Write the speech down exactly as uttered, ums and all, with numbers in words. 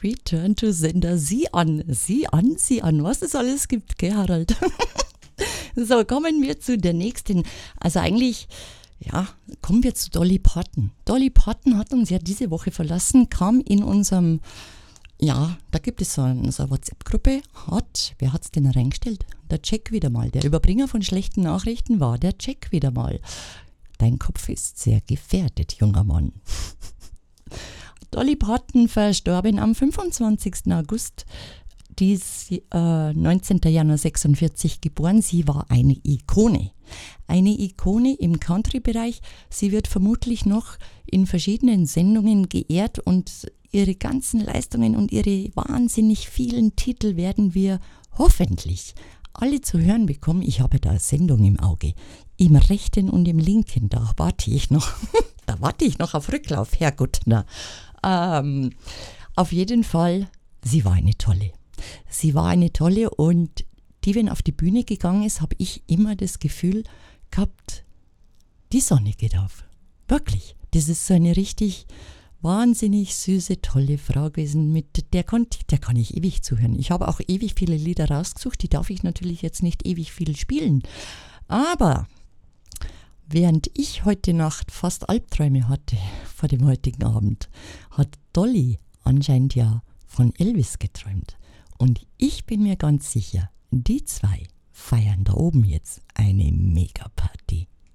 Return to Sender. Sieh an, sieh an, sieh an, was es alles gibt, gell, Harald? So, kommen wir zu der nächsten. Also eigentlich, ja, kommen wir zu Dolly Parton. Dolly Parton hat uns ja diese Woche verlassen, kam in unserem, ja, da gibt es so eine, so eine WhatsApp-Gruppe, hat, wer hat es denn reingestellt? Der Jack wieder mal. Der Überbringer von schlechten Nachrichten war der Jack wieder mal. Dein Kopf ist sehr gefährdet, junger Mann. Dolly Parton verstorben am fünfundzwanzigsten August. Die ist äh, neunzehnten Januar sechsundvierzig geboren. Sie war eine Ikone. Eine Ikone im Country-Bereich. Sie wird vermutlich noch in verschiedenen Sendungen geehrt und ihre ganzen Leistungen und ihre wahnsinnig vielen Titel werden wir hoffentlich alle zu hören bekommen. Ich habe da eine Sendung im Auge. Im rechten und im linken, da warte ich noch. da warte ich noch auf Rücklauf, Herrgott. Na. Ähm, auf jeden Fall, sie war eine tolle. Sie war eine tolle und die, wenn auf die Bühne gegangen ist, habe ich immer das Gefühl gehabt, die Sonne geht auf. Wirklich. Das ist so eine richtig wahnsinnig süße, tolle Frau gewesen. Mit der, kon, der kann ich ewig zuhören. Ich habe auch ewig viele Lieder rausgesucht. Die darf ich natürlich jetzt nicht ewig viel spielen. Aber während ich heute Nacht fast Albträume hatte vor dem heutigen Abend, hat Dolly anscheinend ja von Elvis geträumt. Und ich bin mir ganz sicher, die zwei feiern da oben jetzt eine Mega-Party.